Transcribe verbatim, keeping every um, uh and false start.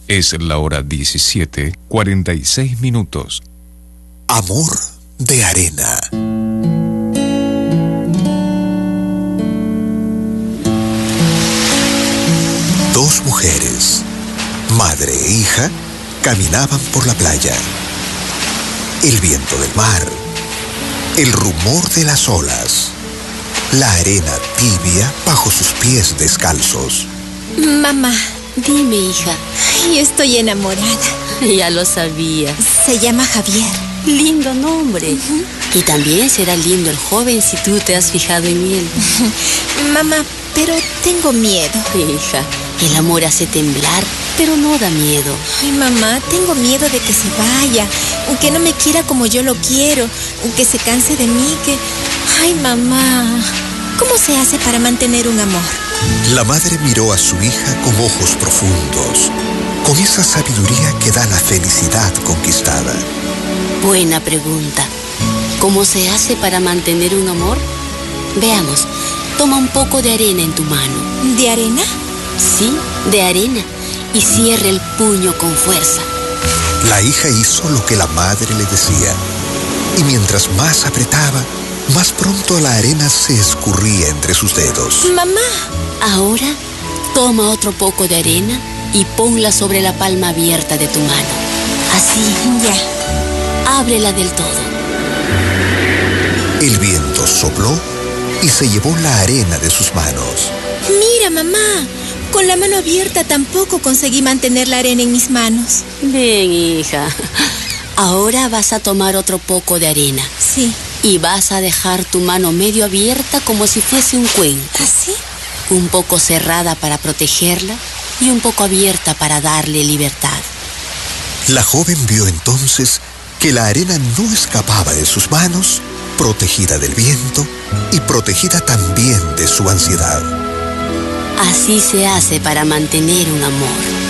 Es la hora diecisiete, cuarenta y seis minutos. Amor de arena. Dos mujeres, madre e hija, caminaban por la playa. El viento del mar, el rumor de las olas, la arena tibia bajo sus pies descalzos. Mamá. Dime, hija. Ay, estoy enamorada. Ya lo sabía. Se llama Javier. Lindo nombre. Uh-huh. Y también será lindo el joven si tú te has fijado en él. Mamá, pero tengo miedo. Hija, el amor hace temblar, pero no da miedo. Ay, mamá, tengo miedo de que se vaya, que no me quiera como yo lo quiero, que se canse de mí, que... Ay, mamá, ¿cómo se hace para mantener un amor? La madre miró a su hija con ojos profundos, con esa sabiduría que da la felicidad conquistada. Buena pregunta. ¿Cómo se hace para mantener un amor? Veamos, toma un poco de arena en tu mano. ¿De arena? Sí, de arena. Y cierra el puño con fuerza. La hija hizo lo que la madre le decía. Y mientras más apretaba, más pronto la arena se escurría entre sus dedos. ¡Mamá! Ahora, toma otro poco de arena y ponla sobre la palma abierta de tu mano. Así. Ya. Ábrela del todo. El viento sopló y se llevó la arena de sus manos. Mira, mamá. Con la mano abierta tampoco conseguí mantener la arena en mis manos. Ven, hija. Ahora vas a tomar otro poco de arena. Sí. Y vas a dejar tu mano medio abierta como si fuese un cuenco. ¿Así? Un poco cerrada para protegerla y un poco abierta para darle libertad. La joven vio entonces que la arena no escapaba de sus manos, protegida del viento y protegida también de su ansiedad. Así se hace para mantener un amor.